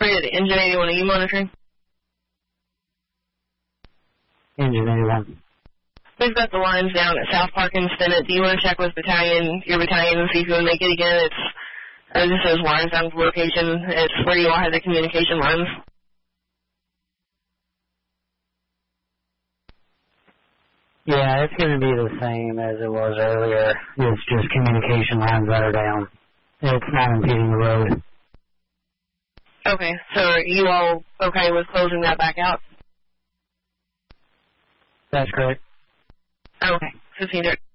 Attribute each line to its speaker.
Speaker 1: Forget it. Engine 81, are you monitoring?
Speaker 2: Engine 81.
Speaker 1: We've got the lines down at South Park and Stinnett. Do you want to check with your battalion and see if you can make it again? This says lines down to the location. It's where you all have the communication lines.
Speaker 2: Yeah, it's going to be the same as it was earlier. It's just communication lines that are down. It's not impeding the road.
Speaker 1: Okay, so are you all okay with closing that back out?
Speaker 2: That's correct.
Speaker 1: Okay, 15 direct.